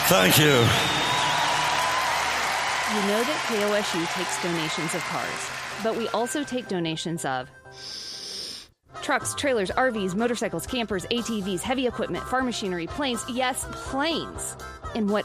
Thank you. You know that KOSU takes donations of cars, but we also take donations of trucks, trailers, RVs, motorcycles, campers, ATVs, heavy equipment, farm machinery, planes. Yes, planes. And what